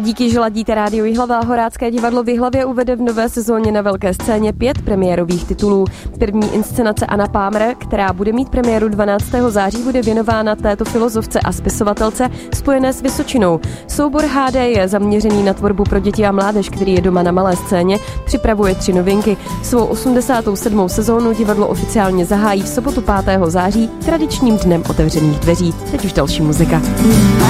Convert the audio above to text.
Díky, že ladíte Rádio Jihlava, Horácké divadlo v Jihlavě uvede v nové sezóně na velké scéně 5 premiérových titulů. První inscenace Anna Pámr, která bude mít premiéru 12. září, bude věnována této filozofce a spisovatelce spojené s Vysočinou. Soubor HD je zaměřený na tvorbu pro děti a mládež, který je doma na malé scéně, připravuje 3 novinky. Svou 87. sezónu divadlo oficiálně zahájí v sobotu 5. září tradičním dnem otevřených dveří. Teď už další muzika.